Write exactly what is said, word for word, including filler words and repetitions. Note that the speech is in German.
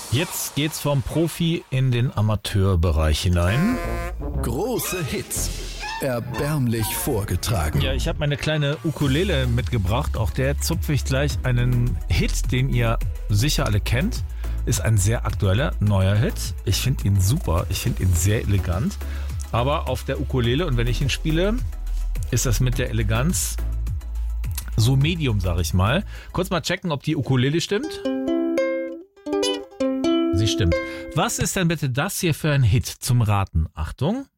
Jetzt geht's vom Profi in den Amateurbereich hinein. Große Hits. Erbärmlich vorgetragen. Ja, ich habe meine kleine Ukulele mitgebracht. Auch der zupfe ich gleich einen Hit, den ihr sicher alle kennt. Ist ein sehr aktueller, neuer Hit. Ich finde ihn super. Ich finde ihn sehr elegant. Aber auf der Ukulele, und wenn ich ihn spiele, ist das mit der Eleganz so Medium, sag ich mal. Kurz mal checken, ob die Ukulele stimmt. Sie stimmt. Was ist denn bitte das hier für ein Hit zum Raten? Achtung.